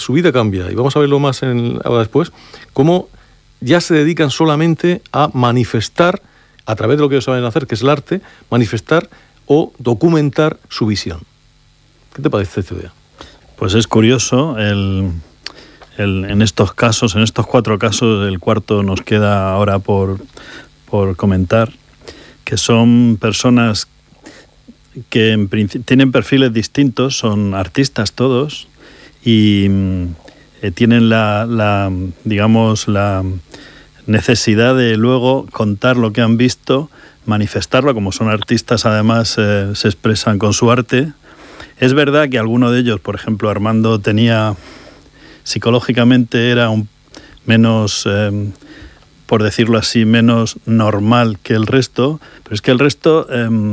su vida cambia, y vamos a verlo más ahora después, cómo ya se dedican solamente a manifestar, a través de lo que ellos saben hacer, que es el arte, manifestar o documentar su visión. ¿Qué te parece esta idea? Pues es curioso, en estos casos, en estos 4 casos, el cuarto nos queda ahora por comentar, que son personas que tienen perfiles distintos, son artistas todos, y tienen la necesidad de luego contar lo que han visto, manifestarlo. Como son artistas, además se expresan con su arte. Es verdad que alguno de ellos, por ejemplo, Armando, psicológicamente era menos, por decirlo así, menos normal que el resto, pero es que el resto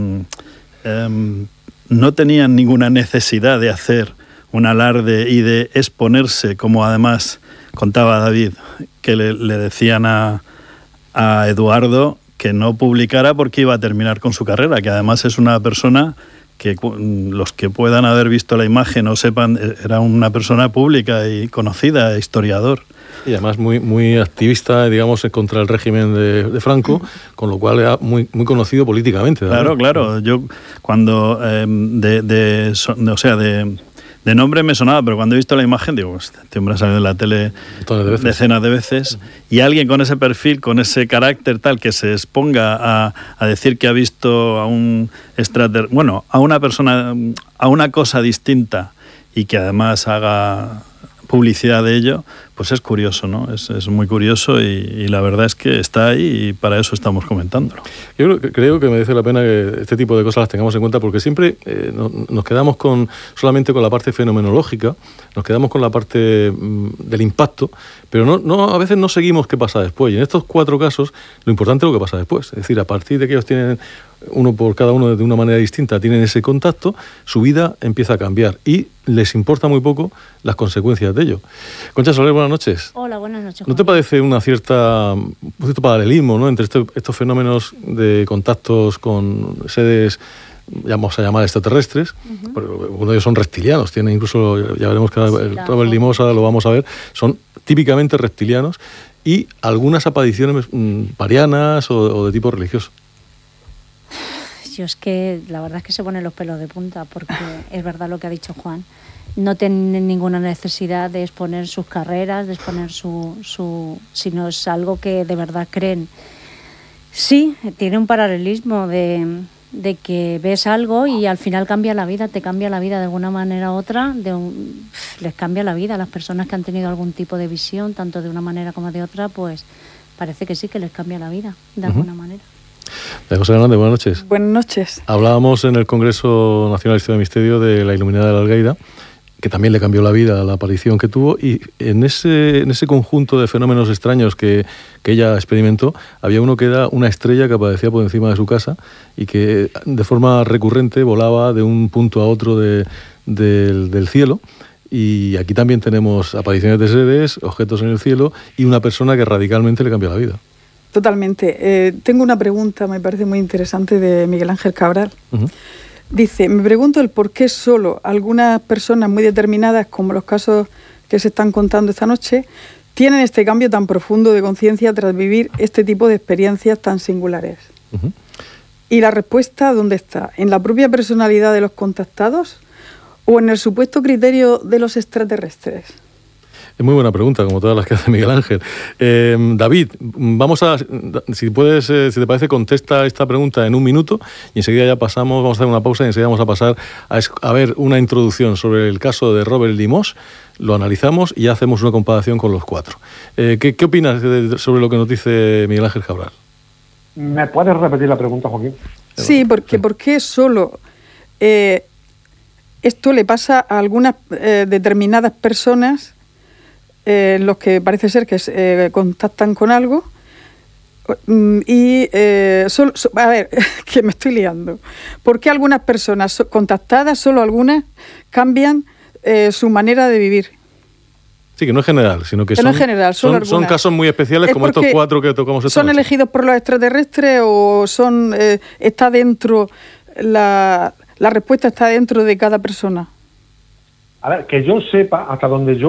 no tenían ninguna necesidad de hacer un alarde y de exponerse, como además contaba David, que le decían a Eduardo que no publicara porque iba a terminar con su carrera, que además es una persona que los que puedan haber visto la imagen o sepan, era una persona pública y conocida, historiador. Y además muy activista, digamos, contra el régimen de Franco, con lo cual era muy conocido políticamente. ¿Verdad? Claro. Yo cuando de nombre me sonaba, pero cuando he visto la imagen digo, este hombre ha salido en la tele decenas de veces, y alguien con ese perfil, con ese carácter tal, que se exponga a decir que ha visto a un a una persona, a una cosa distinta, y que además haga publicidad de ello, pues es curioso, ¿no? Es muy curioso, y la verdad es que está ahí, y para eso estamos comentándolo. Yo creo que merece la pena que este tipo de cosas las tengamos en cuenta, porque siempre nos quedamos solamente con la parte fenomenológica, nos quedamos con la parte del impacto, pero a veces no seguimos qué pasa después. Y en estos 4 casos, lo importante es lo que pasa después. Es decir, a partir de que ellos tienen, uno por cada uno de una manera distinta, tienen ese contacto, su vida empieza a cambiar y les importa muy poco las consecuencias de ello. Concha Soler, buenas noches. Hola, buenas noches. ¿No te parece un cierto paralelismo, ¿no?, entre estos fenómenos de contactos con seres, vamos a llamar extraterrestres? Pero uno de ellos son reptilianos, tiene incluso, ya veremos que Robert Limosa lo vamos a ver, son típicamente reptilianos, y algunas apariciones marianas o de tipo religioso. Yo es que la verdad es que se ponen los pelos de punta, porque es verdad lo que ha dicho Juan. No tienen ninguna necesidad de exponer sus carreras, de exponer sino es algo que de verdad creen. Sí, tiene un paralelismo de que ves algo y al final cambia la vida, te cambia la vida de alguna manera u otra, les cambia la vida a las personas que han tenido algún tipo de visión, tanto de una manera como de otra, pues parece que sí que les cambia la vida de alguna manera. José Hernández, buenas noches. Buenas noches. Hablábamos en el Congreso Nacional de Historia del Misterio de la Iluminada de la Algaida, que también le cambió la vida a la aparición que tuvo, y en ese conjunto de fenómenos extraños que ella experimentó, había uno que era una estrella que aparecía por encima de su casa y que de forma recurrente volaba de un punto a otro del cielo. Y aquí también tenemos apariciones de seres, objetos en el cielo, y una persona que radicalmente le cambió la vida. Totalmente. Tengo una pregunta, me parece muy interesante, de Miguel Ángel Cabral. Dice, me pregunto el por qué solo algunas personas muy determinadas, como los casos que se están contando esta noche, tienen este cambio tan profundo de conciencia tras vivir este tipo de experiencias tan singulares. Y la respuesta, ¿dónde está? ¿En la propia personalidad de los contactados o en el supuesto criterio de los extraterrestres? Es muy buena pregunta, como todas las que hace Miguel Ángel. David, si te parece, contesta esta pregunta en un minuto, y enseguida vamos a hacer una pausa y enseguida vamos a pasar a ver una introducción sobre el caso de Robert Limós, lo analizamos y ya hacemos una comparación con los 4. ¿Qué opinas sobre lo que nos dice Miguel Ángel Cabral? ¿Me puedes repetir la pregunta, Joaquín? Sí, porque ¿por qué solo esto le pasa a algunas determinadas personas, los que parece ser que contactan con algo, y a ver, que me estoy liando? ¿Por qué algunas personas contactadas, solo algunas, cambian su manera de vivir? Sí, que no es general, sino que no es general, son casos muy especiales, como estos 4 que tocamos esta noche. ¿Son elegidos por los extraterrestres o está dentro, la respuesta está dentro de cada persona? A ver, que yo sepa, hasta donde yo